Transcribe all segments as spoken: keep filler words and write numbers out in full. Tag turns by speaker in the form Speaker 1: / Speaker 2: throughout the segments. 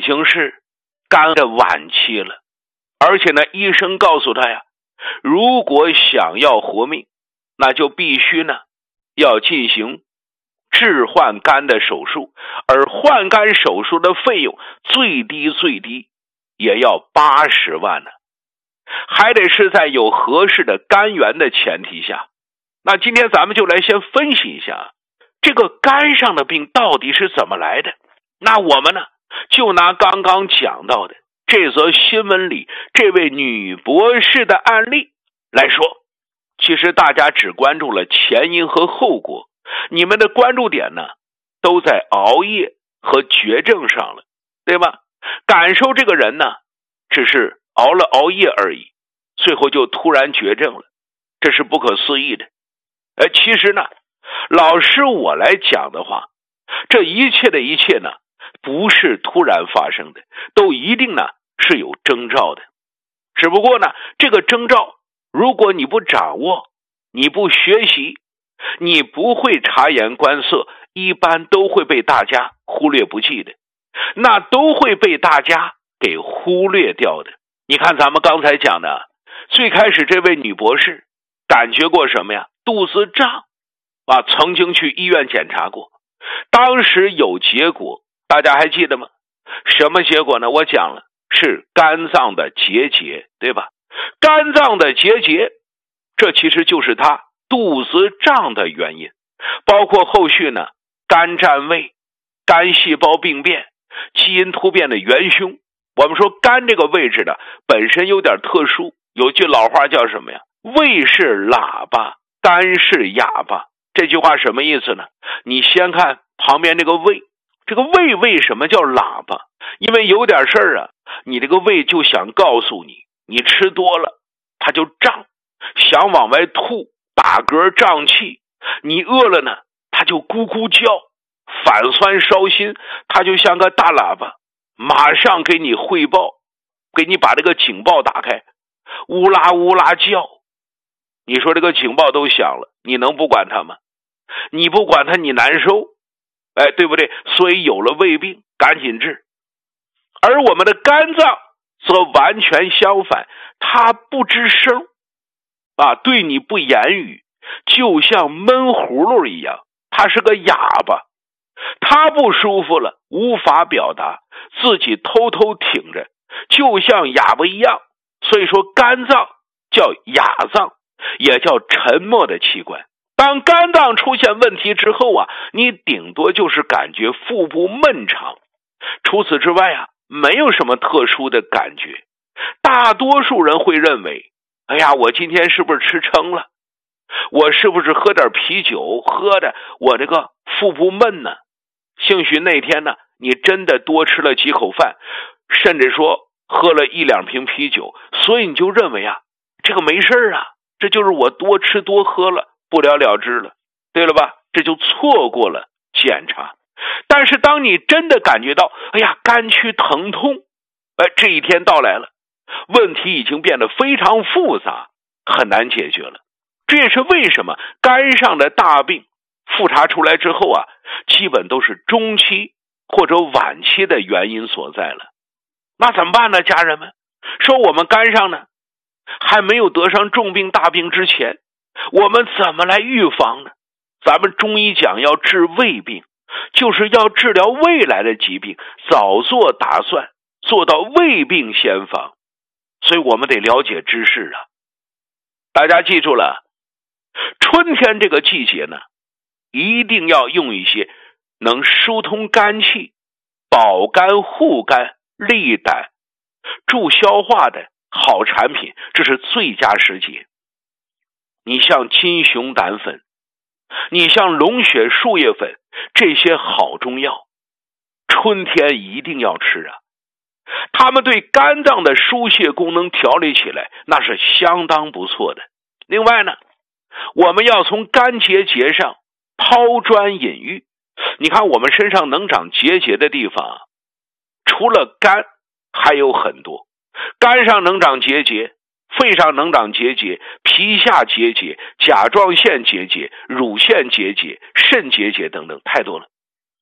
Speaker 1: 经是肝的晚期了，而且呢，医生告诉他呀，如果想要活命，那就必须呢要进行置换肝的手术，而换肝手术的费用最低最低也要八十万呢，还得是在有合适的肝源的前提下。那今天咱们就来先分析一下这个肝上的病到底是怎么来的。那我们呢就拿刚刚讲到的这则新闻里这位女博士的案例来说，其实大家只关注了前因和后果，你们的关注点呢都在熬夜和绝症上了，对吧？感受这个人呢只是熬了熬夜而已，最后就突然绝症了，这是不可思议的。呃，其实呢老师我来讲的话，这一切的一切呢不是突然发生的，都一定呢是有征兆的。只不过呢这个征兆如果你不掌握，你不学习，你不会察言观色，一般都会被大家忽略不计的，那都会被大家给忽略掉的。你看咱们刚才讲的，最开始这位女博士感觉过什么呀？肚子胀啊，曾经去医院检查过，当时有结果，大家还记得吗？什么结果呢？我讲了，是肝脏的结节，对吧？肝脏的结节，这其实就是他肚子胀的原因，包括后续呢肝占位、肝细胞病变、基因突变的元凶。我们说肝这个位置呢本身有点特殊，有句老话叫什么呀？胃是喇叭，肝是哑巴。这句话什么意思呢？你先看旁边这个胃，这个胃为什么叫喇叭？因为有点事儿啊，你这个胃就想告诉你，你吃多了它就胀，想往外吐，打嗝胀气。你饿了呢它就咕咕叫，反酸烧心，它就像个大喇叭，马上给你汇报，给你把这个警报打开，乌拉乌拉叫。你说这个警报都响了，你能不管它吗？你不管它你难受，哎，对不对？所以有了胃病赶紧治。而我们的肝脏则完全相反，它不吱声啊，对你不言语，就像闷葫芦一样，它是个哑巴。它不舒服了无法表达，自己偷偷挺着，就像哑巴一样。所以说肝脏叫哑脏，也叫沉默的器官。当肝脏出现问题之后啊，你顶多就是感觉腹部闷长，除此之外啊没有什么特殊的感觉。大多数人会认为，哎呀，我今天是不是吃撑了？我是不是喝点啤酒喝的我这个腹部闷呢？兴许那天呢你真的多吃了几口饭，甚至说喝了一两瓶啤酒，所以你就认为啊这个没事啊，这就是我多吃多喝了，不了了之了，对了吧？这就错过了检查。但是当你真的感觉到哎呀肝区疼痛，哎，这一天到来了，问题已经变得非常复杂，很难解决了。这也是为什么肝上的大病复查出来之后啊，基本都是中期或者晚期的原因所在了。那怎么办呢？家人们，说我们肝上呢还没有得上重病大病之前，我们怎么来预防呢？咱们中医讲要治胃病，就是要治疗未来的疾病，早做打算，做到未病先防。所以我们得了解知识啊。大家记住了，春天这个季节呢，一定要用一些能疏通肝气、保肝护肝、利胆、助消化的好产品，这是最佳时节。你像金熊胆粉，你像龙血树叶粉，这些好中药春天一定要吃啊。它们对肝脏的疏泄功能调理起来那是相当不错的。另外呢，我们要从肝结节上抛砖引玉。你看我们身上能长结节的地方啊，除了肝还有很多。肝上能长结节，肺上能长结节，皮下结节，甲状腺结节，乳腺结节，肾结节等等，太多了。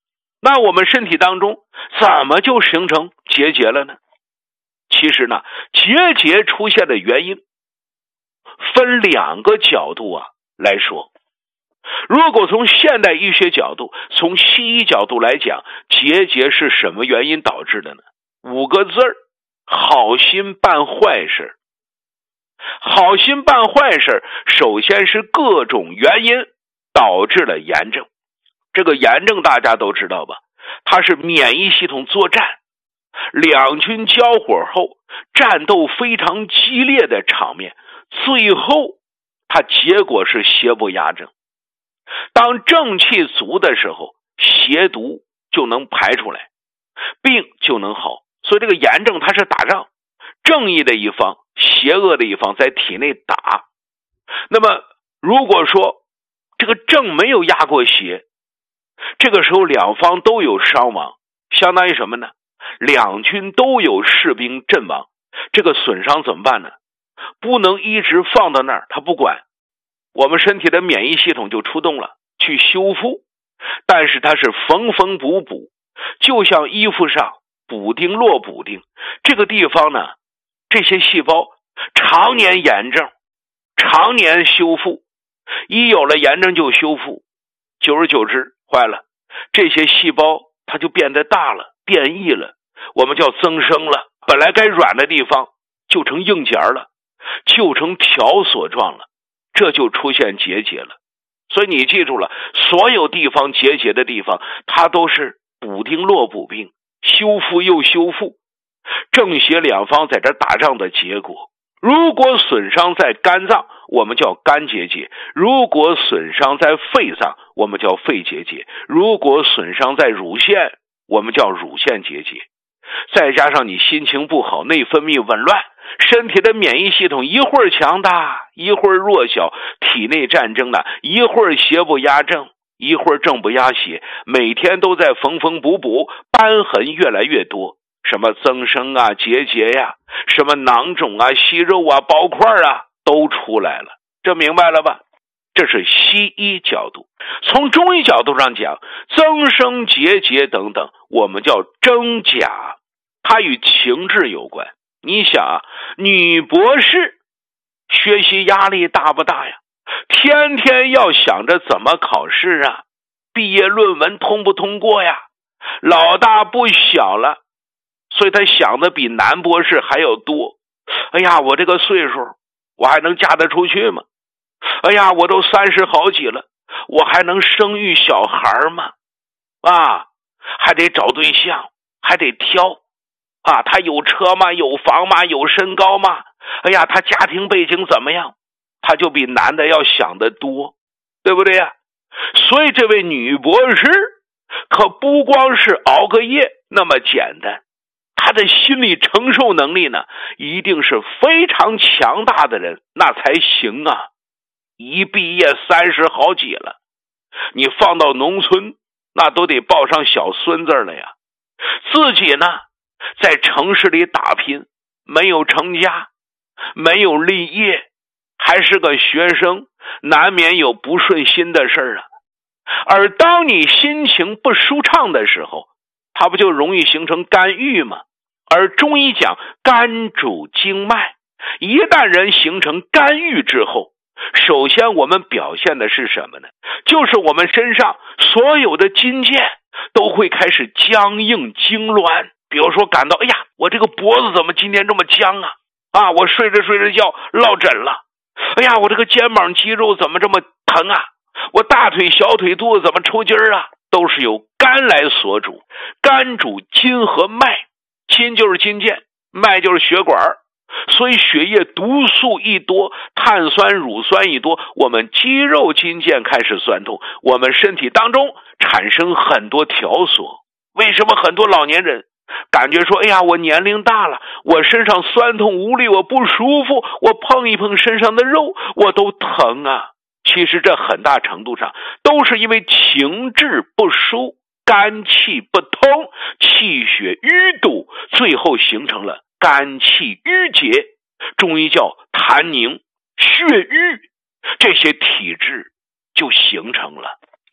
Speaker 1: 那我们身体当中怎么就形成结节了呢？其实呢，结节出现的原因分两个角度啊来说。如果从现代医学角度，从西医角度来讲，结节是什么原因导致的呢？五个字儿：好心办坏事。好心办坏事，首先是各种原因导致了炎症。这个炎症大家都知道吧？它是免疫系统作战，两军交火后战斗非常激烈的场面，最后它结果是邪不压正。当正气足的时候，邪毒就能排出来，病就能好。所以这个炎症它是打仗，正义的一方，邪恶的一方在体内打。那么如果说这个正没有压过邪，这个时候两方都有伤亡，相当于什么呢？两军都有士兵阵亡。这个损伤怎么办呢？不能一直放到那儿，他不管，我们身体的免疫系统就出动了去修复，但是它是缝缝补补，就像衣服上补丁落补丁。这个地方呢，这些细胞常年炎症，常年修复，一有了炎症就修复，久而久之坏了，这些细胞它就变得大了，变异了，我们叫增生了。本来该软的地方就成硬结了，就成条索状了，这就出现结节了。所以你记住了，所有地方结节的地方，它都是补丁落补丁，修复又修复，正邪两方在这打仗的结果。如果损伤在肝脏，我们叫肝结节；如果损伤在肺脏，我们叫肺结节；如果损伤在乳腺，我们叫乳腺结节。再加上你心情不好，内分泌紊乱，身体的免疫系统一会儿强大，一会儿弱小，体内战争呢，一会儿邪不压正，一会儿正不压邪，每天都在缝缝补补，瘢痕越来越多，什么增生啊、结节呀、啊，什么囊肿啊、息肉啊、包块啊，都出来了。这明白了吧？这是西医角度。从中医角度上讲，增生、结节等等，我们叫真假，它与情志有关。你想啊，女博士学习压力大不大呀？天天要想着怎么考试啊，毕业论文通不通过呀，老大不小了，所以他想的比男博士还要多。哎呀，我这个岁数，我还能嫁得出去吗？哎呀，我都三十好几了，我还能生育小孩吗？啊，还得找对象，还得挑啊，他有车吗？有房吗？有身高吗？哎呀，他家庭背景怎么样？他就比男的要想得多，对不对呀？所以这位女博士可不光是熬个夜那么简单，她的心理承受能力呢，一定是非常强大的人，那才行啊。一毕业三十好几了，你放到农村，那都得抱上小孙子了呀。自己呢，在城市里打拼，没有成家，没有立业，还是个学生，难免有不顺心的事儿啊。而当你心情不舒畅的时候，它不就容易形成肝郁吗？而中医讲肝主经脉，一旦人形成肝郁之后，首先我们表现的是什么呢？就是我们身上所有的筋腱都会开始僵硬痉挛。比如说感到，哎呀，我这个脖子怎么今天这么僵啊？啊，我睡着睡着觉落枕了。哎呀，我这个肩膀肌肉怎么这么疼啊？我大腿小腿肚子怎么抽筋啊？都是由肝来所主。肝主筋和脉，筋就是筋腱，脉就是血管，所以血液毒素一多，碳酸乳酸一多，我们肌肉筋腱开始酸痛，我们身体当中产生很多条索。为什么很多老年人感觉说，哎呀，我年龄大了，我身上酸痛无力，我不舒服，我碰一碰身上的肉我都疼啊。其实这很大程度上都是因为情志不舒，肝气不通，气血淤堵，最后形成了肝气郁结，中医叫痰凝血瘀，这些体质就形成了。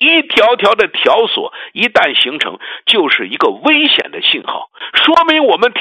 Speaker 1: 一条条的条索一旦形成，就是一个危险的信号，说明我们